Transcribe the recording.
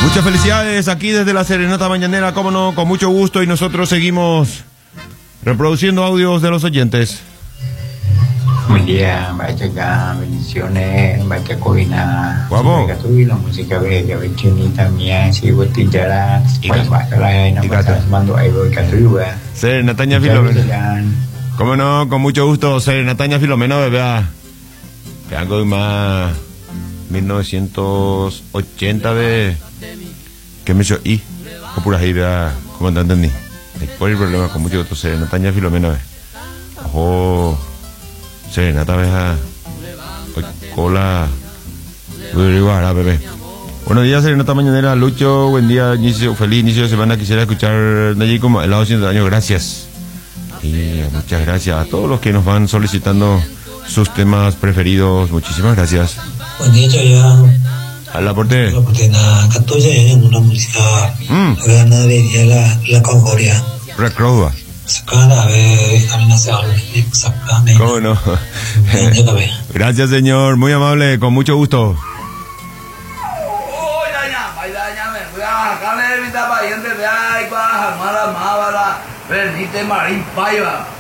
Muchas felicidades aquí desde la Serenata Mañanera, cómo no, con mucho gusto, y nosotros seguimos reproduciendo audios de los oyentes. Buen día, vaya bendiciones, vaya coina. Guapo. La música bella, chinita mía, si vos te dirás, mando ahí voy a Serenataña Filomena. Cómo no, con mucho gusto, Serenataña Filomena, bebé. Que algo más 1980 de que me hizo y o pura idea, como no entendí. Después el problema con mucho gusto, Serenataña Filomena. Ojo, Serenata veja cola bebé. Buenos días, Serenata Mañanera, Lucho, buen día, feliz inicio de semana. Quisiera escuchar de allí como el lado 100 años, gracias. Y muchas gracias a todos los que nos van solicitando sus temas preferidos. Muchísimas gracias. Buen día, ya. A la porte. La porte na catoya en una música ganadería la Concordia. Recroba. Sacana a ver, camina hacia el ¿Cómo no? Gracias, señor, muy amable, con mucho gusto. Benite Marín Paiva.